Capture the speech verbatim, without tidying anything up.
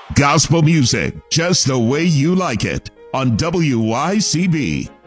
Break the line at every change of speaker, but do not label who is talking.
Gospel music, just the way you like it, on W Y C B.